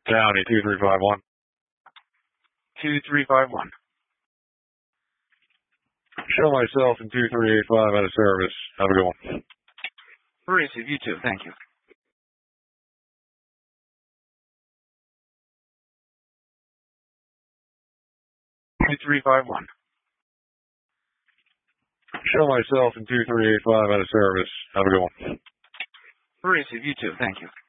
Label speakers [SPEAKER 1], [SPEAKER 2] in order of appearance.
[SPEAKER 1] County 2351.
[SPEAKER 2] 2351.
[SPEAKER 1] Show myself in 2385 out of service. Have a good one.
[SPEAKER 2] Receive, you too. Thank you. 2351.
[SPEAKER 1] Show myself in 2385 out of service. Have a good one.
[SPEAKER 2] Receive, you too. Thank you.